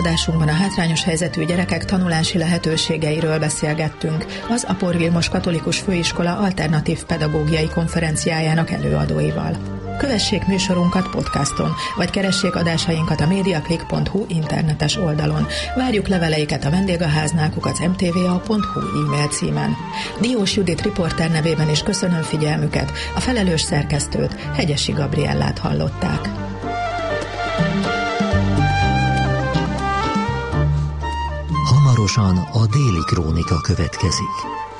adásunkban a hátrányos helyzetű gyerekek tanulási lehetőségeiről beszélgettünk az Apor Vilmos Katolikus Főiskola alternatív pedagógiai konferenciájának előadóival. Kövessék műsorunkat podcaston, vagy keressék adásainkat a mediaclick.hu internetes oldalon. Várjuk leveleiket a vendégháznál @mtva.hu e-mail címen. Diós Judit riporter nevében is köszönöm figyelmüket, a felelős szerkesztőt, Hegyesi Gabriellát hallották. Hamarosan a Déli Krónika következik.